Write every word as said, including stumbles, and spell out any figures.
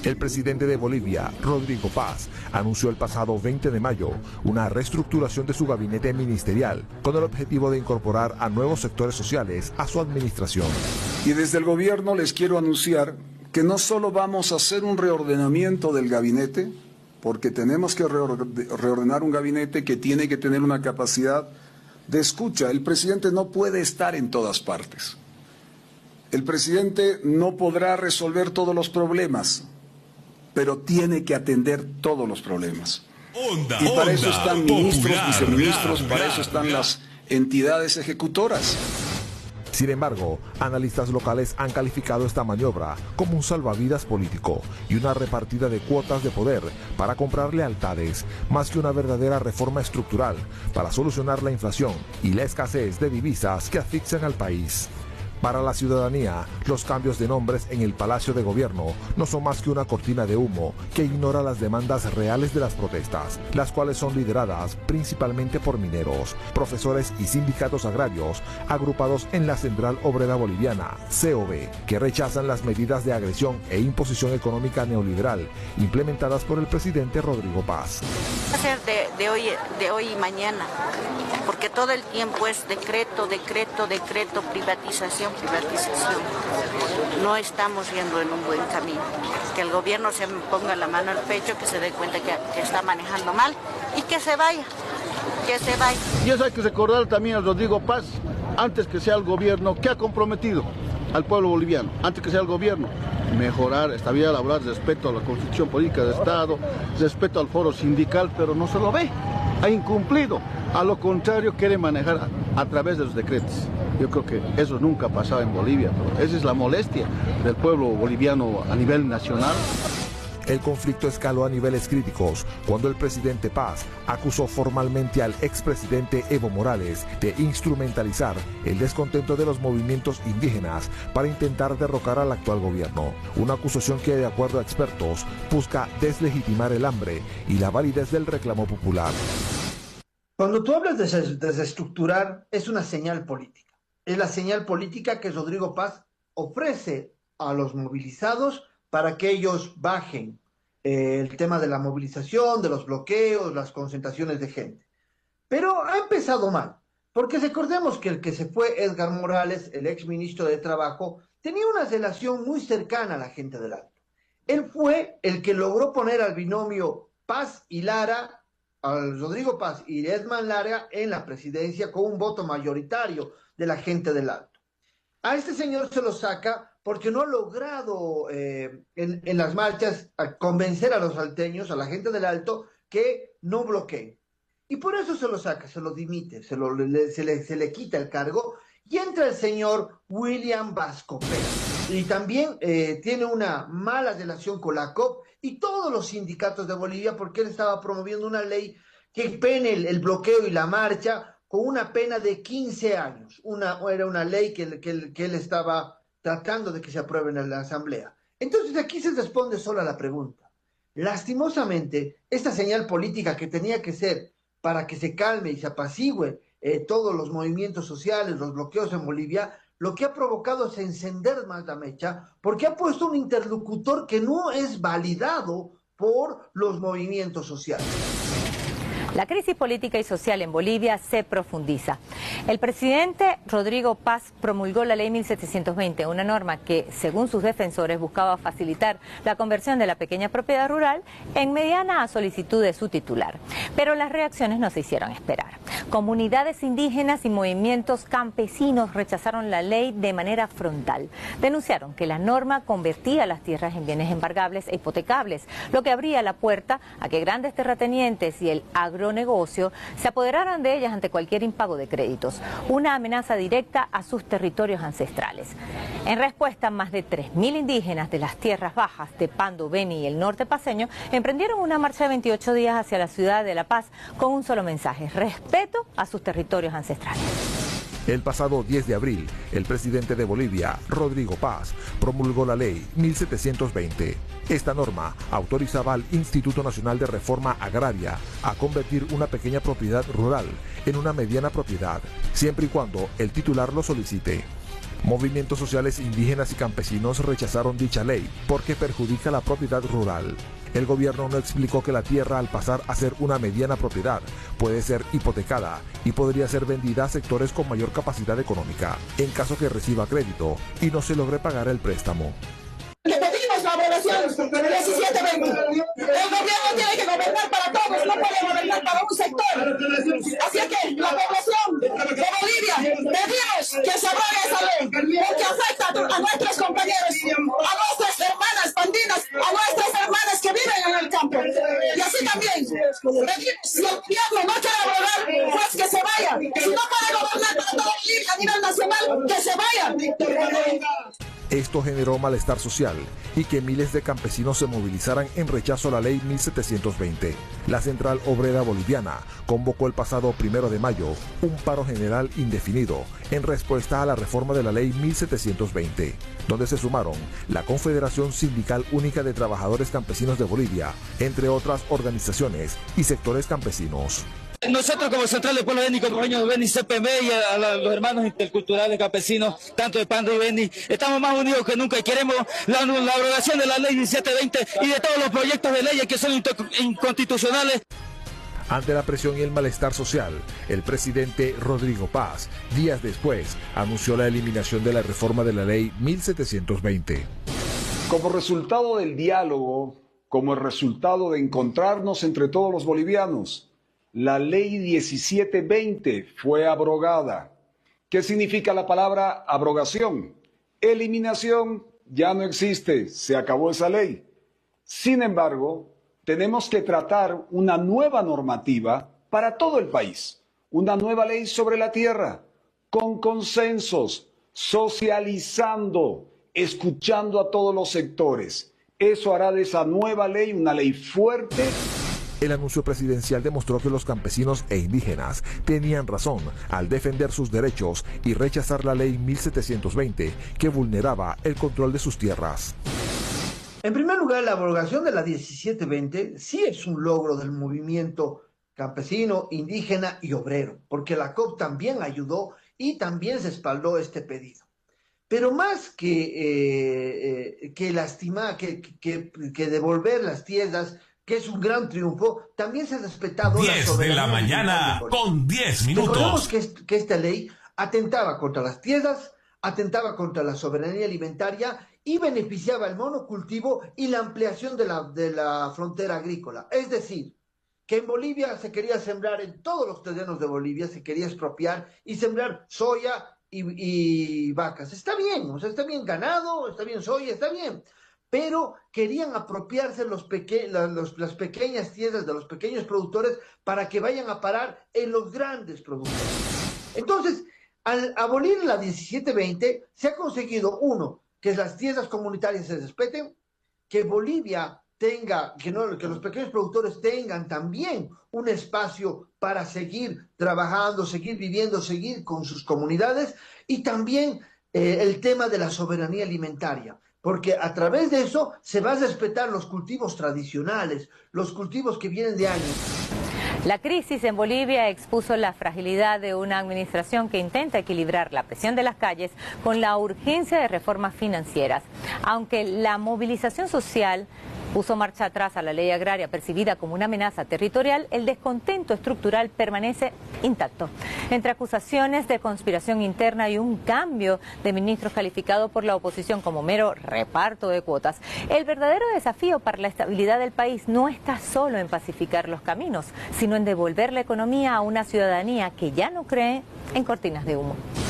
El presidente de Bolivia, Rodrigo Paz, anunció el pasado veinte de mayo una reestructuración de su gabinete ministerial con el objetivo de incorporar a nuevos sectores sociales a su administración. Y desde el gobierno les quiero anunciar que no solo vamos a hacer un reordenamiento del gabinete, porque tenemos que reordenar un gabinete que tiene que tener una capacidad de escucha. El presidente no puede estar en todas partes. El presidente no podrá resolver todos los problemas, pero tiene que atender todos los problemas. Onda, y para onda, eso están ministros, popular, viceministros, rap, para rap, eso están rap. las entidades ejecutoras. Sin embargo, analistas locales han calificado esta maniobra como un salvavidas político y una repartida de cuotas de poder para comprar lealtades, más que una verdadera reforma estructural para solucionar la inflación y la escasez de divisas que asfixian al país. Para la ciudadanía, los cambios de nombres en el Palacio de Gobierno no son más que una cortina de humo que ignora las demandas reales de las protestas, las cuales son lideradas principalmente por mineros, profesores y sindicatos agrarios agrupados en la Central Obrera Boliviana, C O B, que rechazan las medidas de agresión e imposición económica neoliberal implementadas por el presidente Rodrigo Paz. Va a ser de, de, hoy, de hoy y mañana, porque todo el tiempo es decreto, decreto, decreto, privatización. privatización. No estamos yendo en un buen camino. Que el gobierno se ponga la mano al pecho, que se dé cuenta que, que está manejando mal y que se vaya, que se vaya. Y eso hay que recordar también a Rodrigo Paz, antes que sea el gobierno, que ha comprometido al pueblo boliviano, antes que sea el gobierno, mejorar estabilidad laboral, respeto a la Constitución Política del Estado, respeto al foro sindical, pero no se lo ve, ha incumplido. A lo contrario, quiere manejar a, a través de los decretos. Yo creo que eso nunca ha pasado en Bolivia, pero esa es la molestia del pueblo boliviano a nivel nacional. El conflicto escaló a niveles críticos cuando el presidente Paz acusó formalmente al expresidente Evo Morales de instrumentalizar el descontento de los movimientos indígenas para intentar derrocar al actual gobierno. Una acusación que, de acuerdo a expertos, busca deslegitimar el hambre y la validez del reclamo popular. Cuando tú hablas de desestructurar, es una señal política. Es la señal política que Rodrigo Paz ofrece a los movilizados para que ellos bajen eh, el tema de la movilización, de los bloqueos, las concentraciones de gente. Pero ha empezado mal, porque recordemos que el que se fue, Edgar Morales, el ex ministro de Trabajo, tenía una relación muy cercana a la gente del Alto. Él fue el que logró poner al binomio Paz y Lara, al Rodrigo Paz y Edman Lara en la presidencia con un voto mayoritario de la gente del Alto. A este señor se lo saca porque no ha logrado eh, en, en las marchas a convencer a los salteños, a la gente del Alto, que no bloqueen. Y por eso se lo saca, se lo dimite, se, lo, le, se, le, se le quita el cargo y entra el señor William Vasco Pérez. Y también eh, tiene una mala relación con la C O P y todos los sindicatos de Bolivia, porque él estaba promoviendo una ley que pene el, el bloqueo y la marcha con una pena de quince años. Una, era una ley que, que, que él estaba tratando de que se apruebe en la Asamblea. Entonces aquí se responde solo a la pregunta. Lastimosamente, esta señal política que tenía que ser para que se calme y se apacigüe eh, todos los movimientos sociales, los bloqueos en Bolivia, lo que ha provocado es encender más la mecha, porque ha puesto un interlocutor que no es validado por los movimientos sociales. La crisis política y social en Bolivia se profundiza. El presidente Rodrigo Paz promulgó la ley mil setecientos veinte, una norma que, según sus defensores, buscaba facilitar la conversión de la pequeña propiedad rural en mediana a solicitud de su titular. Pero las reacciones no se hicieron esperar. Comunidades indígenas y movimientos campesinos rechazaron la ley de manera frontal. Denunciaron que la norma convertía las tierras en bienes embargables e hipotecables, lo que abría la puerta a que grandes terratenientes y el agro negocio se apoderaran de ellas ante cualquier impago de créditos, una amenaza directa a sus territorios ancestrales. En respuesta, más de tres mil indígenas de las tierras bajas de Pando, Beni y el norte paceño emprendieron una marcha de veintiocho días hacia la ciudad de La Paz con un solo mensaje: respeto a sus territorios ancestrales. El pasado diez de abril, el presidente de Bolivia, Rodrigo Paz, promulgó la ley mil setecientos veinte. Esta norma autorizaba al Instituto Nacional de Reforma Agraria a convertir una pequeña propiedad rural en una mediana propiedad, siempre y cuando el titular lo solicite. Movimientos sociales indígenas y campesinos rechazaron dicha ley porque perjudica la propiedad rural. El gobierno no explicó que la tierra, al pasar a ser una mediana propiedad, puede ser hipotecada y podría ser vendida a sectores con mayor capacidad económica, en caso que reciba crédito y no se logre pagar el préstamo. Le pedimos la aprobación del diecisiete veinte. El gobierno tiene que gobernar para todos, no puede gobernar para un sector. Así que la población de Bolivia pedimos que se apruebe esa ley, porque afecta a nuestros compañeros, a nuestras hermanas pandinas, a nuestras hermanas que viven en el campo. Y así también, pedimos, si el gobierno no quiere abrogar, pues que se vaya. Si no puede gobernar para todo Bolivia a nivel nacional, que se vaya. Esto generó malestar social y que miles de campesinos se movilizaran en rechazo a la ley mil setecientos veinte. La Central Obrera Boliviana convocó el pasado primero de mayo un paro general indefinido en respuesta a la reforma de la ley mil setecientos veinte, donde se sumaron la Confederación Sindical Única de Trabajadores Campesinos de Bolivia, entre otras organizaciones y sectores campesinos. Nosotros como Central de Pueblo Étnico, compañeros de Beni, C P M y a, a los hermanos interculturales campesinos, tanto de Pando y Beni, estamos más unidos que nunca y queremos la, la abrogación de la ley diecisiete veinte y de todos los proyectos de leyes que son inconstitucionales. Ante la presión y el malestar social, el presidente Rodrigo Paz, días después, anunció la eliminación de la reforma de la ley mil setecientos veinte. Como resultado del diálogo, como el resultado de encontrarnos entre todos los bolivianos, la ley diecisiete veinte fue abrogada. ¿Qué significa la palabra abrogación? Eliminación, ya no existe, se acabó esa ley. Sin embargo, tenemos que tratar una nueva normativa para todo el país, una nueva ley sobre la tierra, con consensos, socializando, escuchando a todos los sectores. Eso hará de esa nueva ley una ley fuerte. El anuncio presidencial demostró que los campesinos e indígenas tenían razón al defender sus derechos y rechazar la ley mil setecientos veinte que vulneraba el control de sus tierras. En primer lugar, la abrogación de la diecisiete veinte sí es un logro del movimiento campesino, indígena y obrero, porque la C O P también ayudó y también se espaldó este pedido. Pero más que, eh, eh, que lastimar, que, que, que devolver las tierras, que es un gran triunfo, también se ha respetado la diez de la mañana con diez minutos. Recordemos que, est que esta ley atentaba contra las tierras, atentaba contra la soberanía alimentaria y beneficiaba el monocultivo y la ampliación de la, de la frontera agrícola. Es decir, que en Bolivia se quería sembrar, en todos los terrenos de Bolivia se quería expropiar y sembrar soya y, y vacas. Está bien, o sea, está bien ganado, está bien soya, está bien. Pero querían apropiarse los peque la, los, las pequeñas tierras de los pequeños productores para que vayan a parar en los grandes productores. Entonces, al abolir la diecisiete veinte, se ha conseguido, uno, que las tierras comunitarias se respeten, que Bolivia tenga, que, no, que los pequeños productores tengan también un espacio para seguir trabajando, seguir viviendo, seguir con sus comunidades, y también eh, el tema de la soberanía alimentaria. Porque a través de eso se va a respetar los cultivos tradicionales, los cultivos que vienen de años. La crisis en Bolivia expuso la fragilidad de una administración que intenta equilibrar la presión de las calles con la urgencia de reformas financieras. Aunque la movilización social puso marcha atrás a la ley agraria percibida como una amenaza territorial, el descontento estructural permanece intacto. Entre acusaciones de conspiración interna y un cambio de ministros calificado por la oposición como mero reparto de cuotas, el verdadero desafío para la estabilidad del país no está solo en pacificar los caminos, sino en devolver la economía a una ciudadanía que ya no cree en cortinas de humo.